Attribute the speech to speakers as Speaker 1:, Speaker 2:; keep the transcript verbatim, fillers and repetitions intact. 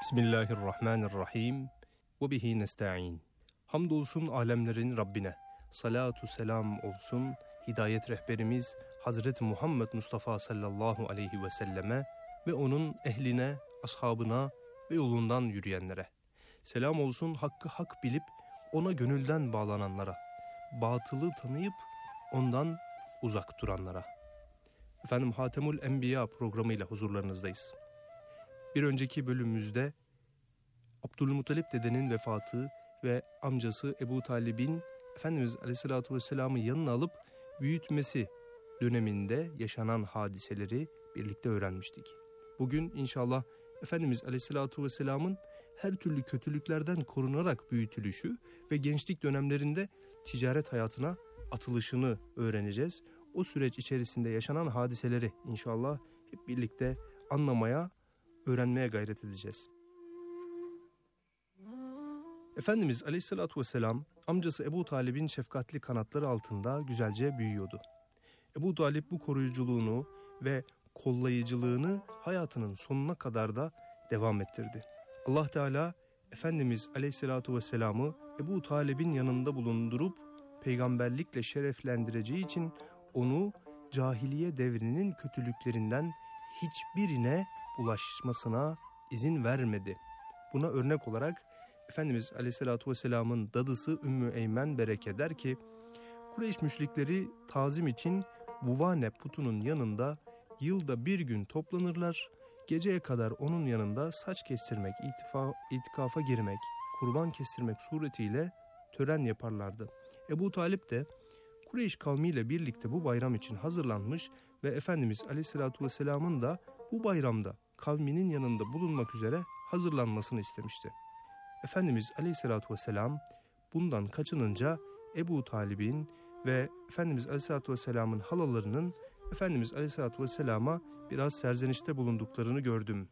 Speaker 1: Bismillahirrahmanirrahim. Ve bihi nesta'in. Hamdolsun alemlerin Rabbine. Salatu selam olsun hidayet rehberimiz Hazreti Muhammed Mustafa sallallahu aleyhi ve selleme ve onun ehline, ashabına ve yolundan yürüyenlere. Selam olsun hakkı hak bilip ona gönülden bağlananlara. Batılı tanıyıp ondan uzak duranlara. Efendim Hatemül Enbiya programıyla huzurlarınızdayız. Bir önceki bölümümüzde Abdülmuttalip dedenin vefatı ve amcası Ebu Talib'in Efendimiz Aleyhisselatü Vesselam'ı yanına alıp büyütmesi döneminde yaşanan hadiseleri birlikte öğrenmiştik. Bugün inşallah Efendimiz Aleyhisselatü Vesselam'ın her türlü kötülüklerden korunarak büyütülüşü ve gençlik dönemlerinde ticaret hayatına atılışını öğreneceğiz. O süreç içerisinde yaşanan hadiseleri inşallah hep birlikte anlamaya, öğrenmeye gayret edeceğiz. Efendimiz Aleyhisselatü Vesselam amcası Ebu Talib'in şefkatli kanatları altında güzelce büyüyordu. Ebu Talib bu koruyuculuğunu ve kollayıcılığını hayatının sonuna kadar da devam ettirdi. Allah Teala Efendimiz Aleyhisselatü Vesselam'ı Ebu Talib'in yanında bulundurup peygamberlikle şereflendireceği için onu cahiliye devrinin kötülüklerinden hiçbirine bulaşmasına izin vermedi. Buna örnek olarak Efendimiz Aleyhisselatü Vesselam'ın dadısı Ümmü Eymen Bereke der ki, Kureyş müşrikleri tazim için Buvane putunun yanında yılda bir gün toplanırlar, geceye kadar onun yanında saç kestirmek, itifa, itikafa girmek, kurban kestirmek suretiyle tören yaparlardı. Ebu Talip de Kureyş kavmiyle birlikte bu bayram için hazırlanmış ve Efendimiz Aleyhisselatü Vesselam'ın da bu bayramda kavminin yanında bulunmak üzere hazırlanmasını istemişti. Efendimiz Aleyhisselatü Vesselam bundan kaçınınca Ebu Talib'in ve Efendimiz Aleyhisselatü Vesselam'ın halalarının Efendimiz Aleyhisselatü Vesselam'a biraz serzenişte bulunduklarını gördüm